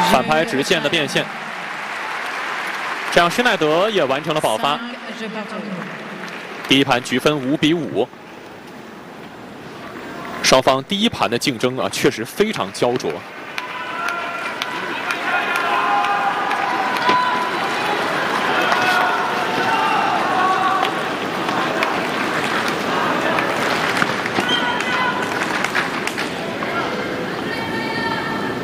反拍直线的变现，这样施耐德也完成了保发。第一盘局分5比5，双方第一盘的竞争确实非常焦灼。